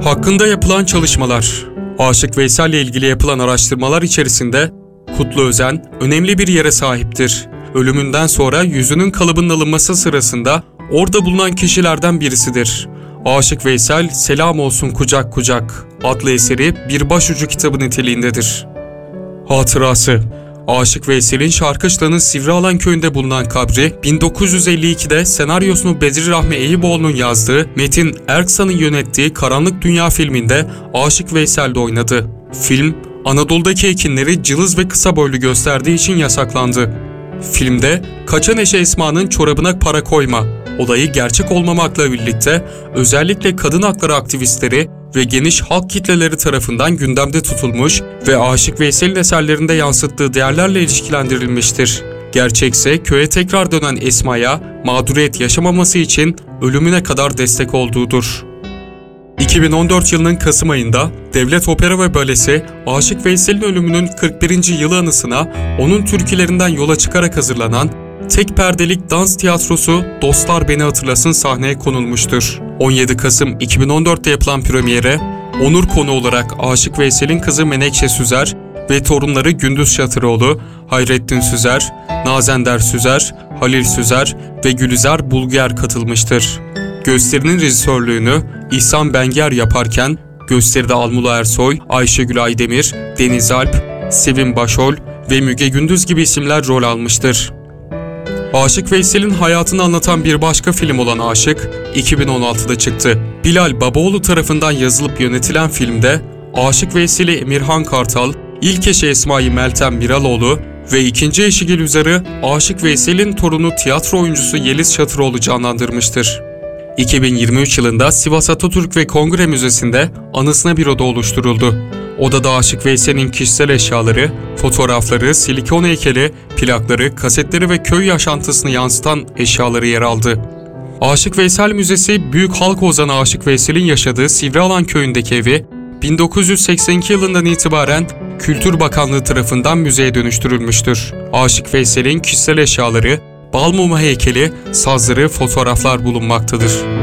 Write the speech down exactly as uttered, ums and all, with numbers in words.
Hakkında yapılan çalışmalar. Aşık Veysel ile ilgili yapılan araştırmalar içerisinde Kutlu Özen önemli bir yere sahiptir. Ölümünden sonra yüzünün kalıbının alınması sırasında orada bulunan kişilerden birisidir. Aşık Veysel Selam Olsun Kucak Kucak adlı eseri bir başucu kitabı niteliğindedir. Hatırası. Aşık Veysel'in Şarkışla'nın Sivrialan köyünde bulunan kabri, bin dokuz yüz elli ikide senaryosunu Bedri Rahmi Eyüboğlu'nun yazdığı, Metin Erksan'ın yönettiği Karanlık Dünya filminde Aşık Veysel'de oynadı. Film, Anadolu'daki ekinleri cılız ve kısa boylu gösterdiği için yasaklandı. Filmde Kaçan Eşe Esma'nın çorabına para koyma olayı gerçek olmamakla birlikte özellikle kadın hakları aktivistleri ve geniş halk kitleleri tarafından gündemde tutulmuş ve Aşık Veysel'in eserlerinde yansıttığı değerlerle ilişkilendirilmiştir. Gerçekse köye tekrar dönen Esma'ya mağduriyet yaşamaması için ölümüne kadar destek olduğudur. iki bin on dört yılının Kasım ayında Devlet Opera ve Balesi, Aşık Veysel'in ölümünün kırk birinci yılı anısına onun türkülerinden yola çıkarak hazırlanan tek perdelik dans tiyatrosu Dostlar Beni Hatırlasın sahneye konulmuştur. on yedi Kasım iki bin on dörtte yapılan premiere, onur konu olarak Aşık Veysel'in kızı Menekşe Süzer ve torunları Gündüz Şatıroğlu, Hayrettin Süzer, Nazender Süzer, Halil Süzer ve Gülizar Bulger katılmıştır. Gösterinin rejisörlüğünü İhsan Benger yaparken, gösteride Almula Ersoy, Ayşegül Aydemir, Deniz Alp, Sevim Başol ve Müge Gündüz gibi isimler rol almıştır. Aşık Veysel'in hayatını anlatan bir başka film olan Aşık, iki bin on altıda çıktı. Bilal Babaoğlu tarafından yazılıp yönetilen filmde, Aşık Veysel'i Emirhan Kartal, ilk eşi Esma'yı Meltem Biraloğlu ve ikinci eşi Gülizar'ı Aşık Veysel'in torunu tiyatro oyuncusu Yeliz Şatıroğlu canlandırmıştır. iki bin yirmi üç yılında Sivas Atatürk ve Kongre Müzesi'nde anısına bir oda oluşturuldu. Odada Aşık Veysel'in kişisel eşyaları, fotoğrafları, silikon heykeli, plakları, kasetleri ve köy yaşantısını yansıtan eşyaları yer aldı. Aşık Veysel Müzesi, büyük halk ozanı Aşık Veysel'in yaşadığı Sivrialan köyündeki evi, bin dokuz yüz seksen iki yılından itibaren Kültür Bakanlığı tarafından müzeye dönüştürülmüştür. Aşık Veysel'in kişisel eşyaları, bal mumu heykeli, sazları, fotoğraflar bulunmaktadır.